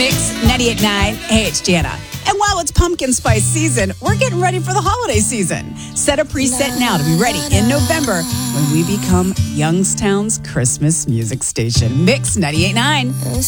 Mix 98.9. Hey, it's Jana. And while it's pumpkin spice season, we're getting ready for the holiday season. Set a preset now to be ready in November when we become Youngstown's Christmas music station. Mix 98.9.